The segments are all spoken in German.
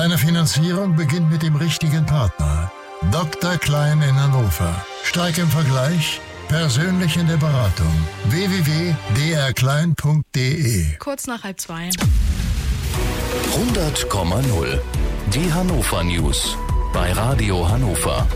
Deine Finanzierung beginnt mit dem richtigen Partner. Dr. Klein in Hannover. Stark im Vergleich, persönlich in der Beratung. www.drklein.de. Kurz nach 1:30. 100,0. Die Hannover News bei Radio Hannover.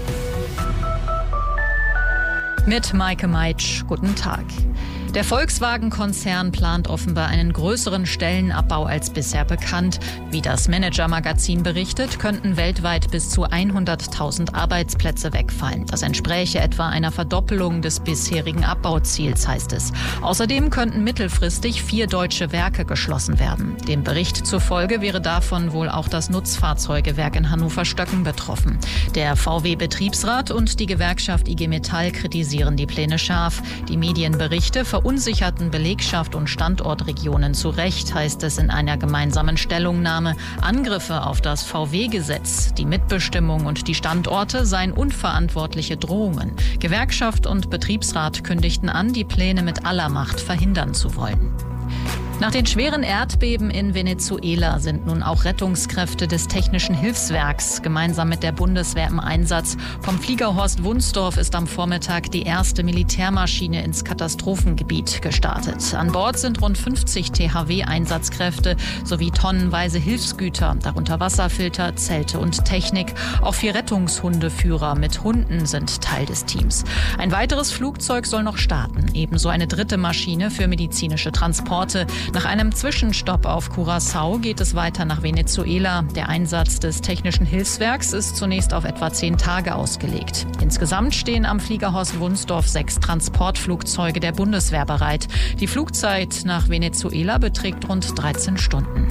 Mit Maike Meitsch, guten Tag. Der Volkswagen-Konzern plant offenbar einen größeren Stellenabbau als bisher bekannt. Wie das Manager-Magazin berichtet, könnten weltweit bis zu 100.000 Arbeitsplätze wegfallen. Das entspräche etwa einer Verdoppelung des bisherigen Abbauziels, heißt es. Außerdem könnten mittelfristig 4 deutsche Werke geschlossen werden. Dem Bericht zufolge wäre davon wohl auch das Nutzfahrzeugewerk in Hannover-Stöcken betroffen. Der VW-Betriebsrat und die Gewerkschaft IG Metall kritisieren die Pläne scharf. Die Medienberichte verunsicherten Belegschaft und Standortregionen zu Recht, heißt es in einer gemeinsamen Stellungnahme. Angriffe auf das VW-Gesetz, die Mitbestimmung und die Standorte seien unverantwortliche Drohungen. Gewerkschaft und Betriebsrat kündigten an, die Pläne mit aller Macht verhindern zu wollen. Nach den schweren Erdbeben in Venezuela sind nun auch Rettungskräfte des Technischen Hilfswerks gemeinsam mit der Bundeswehr im Einsatz. Vom Flieger Horst Wunsdorf ist am Vormittag die erste Militärmaschine ins Katastrophengebiet gestartet. An Bord sind rund 50 THW-Einsatzkräfte sowie tonnenweise Hilfsgüter, darunter Wasserfilter, Zelte und Technik. Auch 4 Rettungshundeführer mit Hunden sind Teil des Teams. Ein weiteres Flugzeug soll noch starten, ebenso eine dritte Maschine für medizinische Transporte. Nach einem Zwischenstopp auf Curaçao geht es weiter nach Venezuela. Der Einsatz des Technischen Hilfswerks ist zunächst auf etwa 10 Tage ausgelegt. Insgesamt stehen am Flieger Horst Wunsdorf 6 Transportflugzeuge der Bundeswehr bereit. Die Flugzeit nach Venezuela beträgt rund 13 Stunden.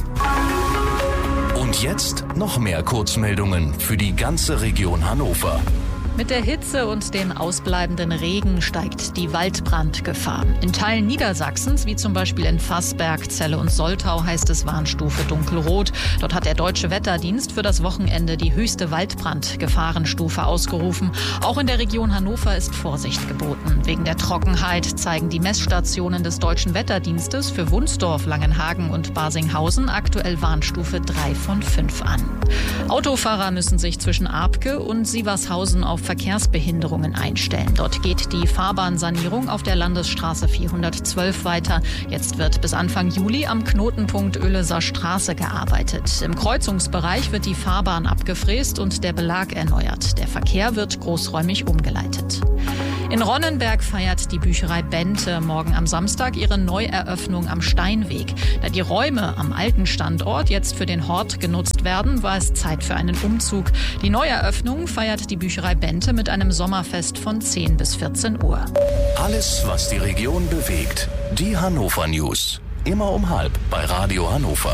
Und jetzt noch mehr Kurzmeldungen für die ganze Region Hannover. Mit der Hitze und dem ausbleibenden Regen steigt die Waldbrandgefahr. In Teilen Niedersachsens, wie zum Beispiel in Vassberg, Celle und Soltau, heißt es Warnstufe dunkelrot. Dort hat der Deutsche Wetterdienst für das Wochenende die höchste Waldbrandgefahrenstufe ausgerufen. Auch in der Region Hannover ist Vorsicht geboten. Wegen der Trockenheit zeigen die Messstationen des Deutschen Wetterdienstes für Wunsdorf, Langenhagen und Barsinghausen aktuell Warnstufe 3 von 5 an. Autofahrer müssen sich zwischen Abke und Sievershausen auf Verkehrsbehinderungen einstellen. Dort geht die Fahrbahnsanierung auf der Landesstraße 412 weiter. Jetzt wird bis Anfang Juli am Knotenpunkt Oehleser Straße gearbeitet. Im Kreuzungsbereich wird die Fahrbahn abgefräst und der Belag erneuert. Der Verkehr wird großräumig umgeleitet. In Ronnenberg feiert die Bücherei Bente morgen am Samstag ihre Neueröffnung am Steinweg. Da die Räume am alten Standort jetzt für den Hort genutzt werden, war es Zeit für einen Umzug. Die Neueröffnung feiert die Bücherei Bente mit einem Sommerfest von 10 bis 14 Uhr. Alles, was die Region bewegt. Die Hannover News. Immer um 12:30 bei Radio Hannover.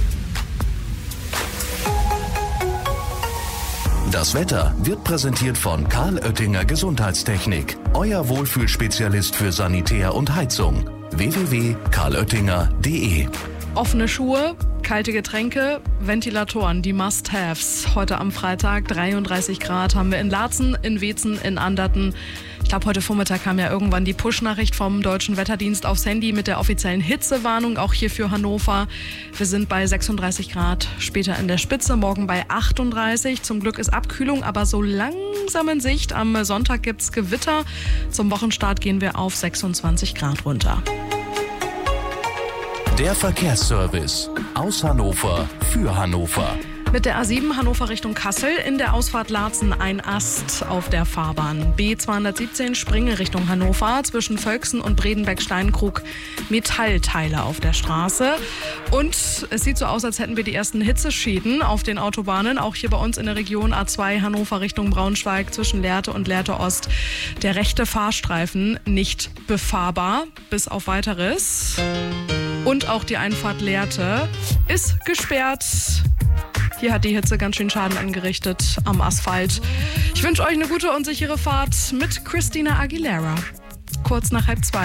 Das Wetter wird präsentiert von Karl Oettinger Gesundheitstechnik. Euer Wohlfühlspezialist für Sanitär und Heizung. www.karloettinger.de. Offene Schuhe, kalte Getränke, Ventilatoren, die Must-Haves. Heute am Freitag 33 Grad haben wir in Laatzen, in Weetzen, in Anderten. Ich glaube, heute Vormittag kam ja irgendwann die Push-Nachricht vom Deutschen Wetterdienst aufs Handy mit der offiziellen Hitzewarnung, auch hier für Hannover. Wir sind bei 36 Grad, später in der Spitze, morgen bei 38. Zum Glück ist Abkühlung, aber so langsam in Sicht. Am Sonntag gibt's Gewitter. Zum Wochenstart gehen wir auf 26 Grad runter. Der Verkehrsservice aus Hannover für Hannover. Mit der A7 Hannover Richtung Kassel in der Ausfahrt Laatzen ein Ast auf der Fahrbahn. B217 Springe Richtung Hannover zwischen Völksen und Bredenbeck-Steinkrug Metallteile auf der Straße. Und es sieht so aus, als hätten wir die ersten Hitzeschäden auf den Autobahnen. Auch hier bei uns in der Region A2 Hannover Richtung Braunschweig zwischen Lehrte und Lehrte Ost. Der rechte Fahrstreifen nicht befahrbar, bis auf Weiteres. Und auch die Einfahrt Lehrte ist gesperrt. Hier hat die Hitze ganz schön Schaden angerichtet am Asphalt. Ich wünsche euch eine gute und sichere Fahrt mit Christina Aguilera. Kurz nach 1:30.